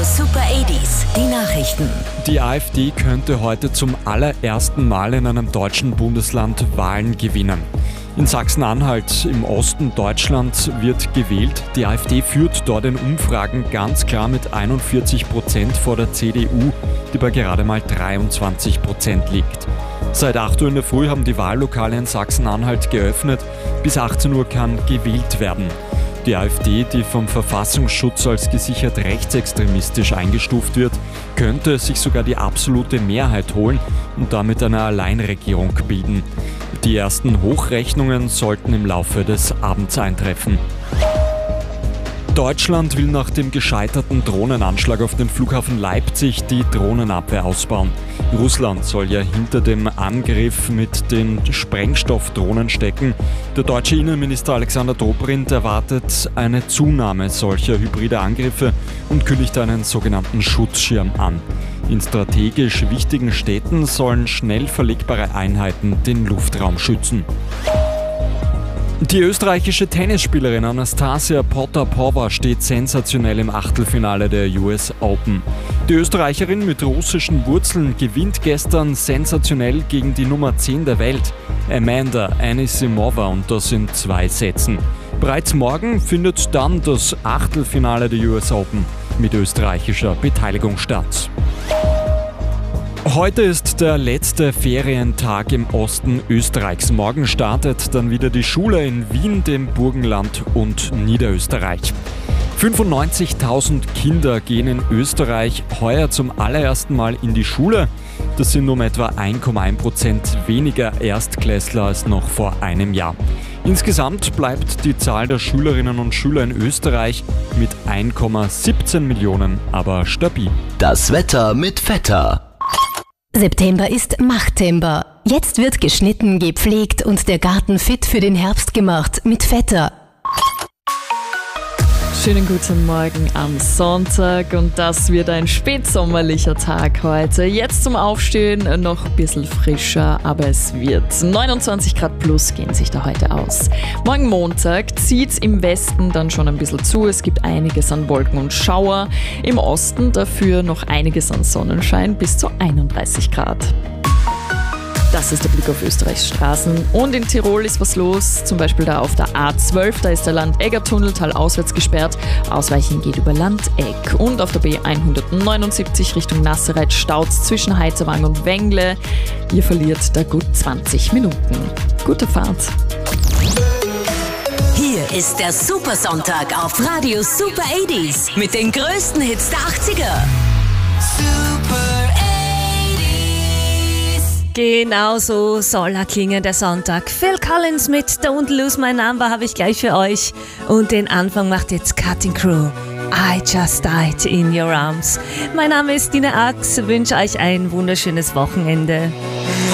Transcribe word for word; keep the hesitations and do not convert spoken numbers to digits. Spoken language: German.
Super achtziger, die Nachrichten. Die AfD könnte heute zum allerersten Mal in einem deutschen Bundesland Wahlen gewinnen. In Sachsen-Anhalt im Osten Deutschlands wird gewählt. Die AfD führt dort in Umfragen ganz klar mit einundvierzig Prozent vor der C D U, die bei gerade mal dreiundzwanzig Prozent liegt. Seit acht Uhr in der Früh haben die Wahllokale in Sachsen-Anhalt geöffnet. Bis achtzehn Uhr kann gewählt werden. Die AfD, die vom Verfassungsschutz als gesichert rechtsextremistisch eingestuft wird, könnte sich sogar die absolute Mehrheit holen und damit eine Alleinregierung bilden. Die ersten Hochrechnungen sollten im Laufe des Abends eintreffen. Deutschland will nach dem gescheiterten Drohnenanschlag auf den Flughafen Leipzig die Drohnenabwehr ausbauen. Russland soll ja hinter dem Angriff mit den Sprengstoffdrohnen stecken. Der deutsche Innenminister Alexander Dobrindt erwartet eine Zunahme solcher hybrider Angriffe und kündigt einen sogenannten Schutzschirm an. In strategisch wichtigen Städten sollen schnell verlegbare Einheiten den Luftraum schützen. Die österreichische Tennisspielerin Anastasia Potapova steht sensationell im Achtelfinale der U S Open. Die Österreicherin mit russischen Wurzeln gewinnt gestern sensationell gegen die Nummer zehn der Welt, Amanda Anisimova, und das in zwei Sätzen. Bereits morgen findet dann das Achtelfinale der U S Open mit österreichischer Beteiligung statt. Heute ist der letzte Ferientag im Osten Österreichs. Morgen startet dann wieder die Schule in Wien, dem Burgenland und Niederösterreich. fünfundneunzigtausend Kinder gehen in Österreich heuer zum allerersten Mal in die Schule. Das sind um etwa eins Komma eins Prozent weniger Erstklässler als noch vor einem Jahr. Insgesamt bleibt die Zahl der Schülerinnen und Schüler in Österreich mit eins Komma siebzehn Millionen aber stabil. Das Wetter mit Vetter. September ist Machttember. Jetzt wird geschnitten, gepflegt und der Garten fit für den Herbst gemacht mit Vetter. Schönen guten Morgen am Sonntag und das wird ein spätsommerlicher Tag heute. Jetzt zum Aufstehen noch ein bisschen frischer, aber es wird neunundzwanzig Grad plus gehen sich da heute aus. Morgen Montag zieht es im Westen dann schon ein bisschen zu. Es gibt einiges an Wolken und Schauer. Im Osten dafür noch einiges an Sonnenschein bis zu einunddreißig Grad. Das ist der Blick auf Österreichs Straßen. Und in Tirol ist was los, zum Beispiel da auf der A zwölf, da ist der Landegger-Tunnel talauswärts gesperrt. Ausweichen geht über Landegg. Und auf der B hundertneunundsiebzig Richtung Nassereit staut's zwischen Heizerwang und Wengle. Ihr verliert da gut zwanzig Minuten. Gute Fahrt. Hier ist der Supersonntag auf Radio Super achtziger mit den größten Hits der achtziger. Super Genau so soll er klingen, der Sonntag. Phil Collins mit Don't Lose My Number habe ich gleich für euch. Und den Anfang macht jetzt Cutting Crew. I Just Died in Your Arms. Mein Name ist Dina Ax, wünsche euch ein wunderschönes Wochenende.